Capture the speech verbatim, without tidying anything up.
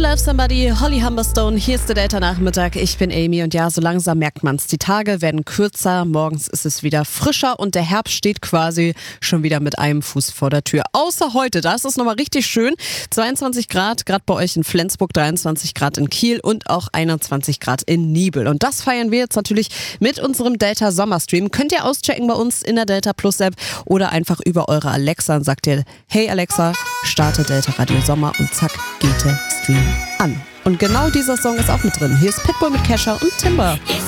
Love Somebody, Holly Humberstone, hier ist der Delta-Nachmittag. Ich bin Amy und ja, so langsam merkt man's. Die Tage werden kürzer, morgens ist es wieder frischer und der Herbst steht quasi schon wieder mit einem Fuß vor der Tür. Außer heute, da ist es nochmal richtig schön. zweiundzwanzig Grad, gerade bei euch in Flensburg, dreiundzwanzig Grad in Kiel und auch einundzwanzig Grad in Nibel. Und das feiern wir jetzt natürlich mit unserem Delta-Sommerstream. Könnt ihr auschecken bei uns in der Delta Plus App oder einfach über eure Alexa und sagt ihr, hey Alexa, starte Delta Radio Sommer und zack, geht der Stream an. Und genau dieser Song ist auch mit drin. Hier ist Pitbull mit Kesha und Timber.